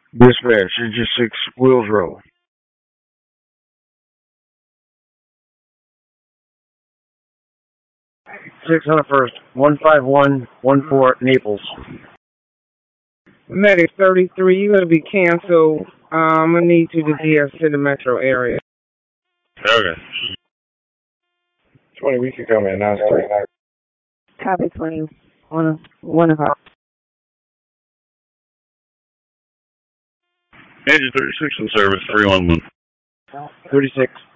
Dispatch, engine 6, wheels roll. 601st, 15114 Naples. Medic 33, you're going to be canceled. I'm going to need you to DS to the metro area. Okay. 20, we can come in now. Copy 20. 1 o'clock. Engine 36 in service, 311. 36.